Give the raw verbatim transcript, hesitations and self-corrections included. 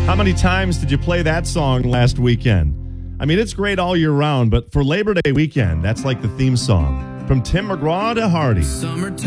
How many times did you play that song last weekend? I mean, it's great all year round, but for Labor Day weekend, that's like the theme song. From Tim McGraw to Hardy. Summertime.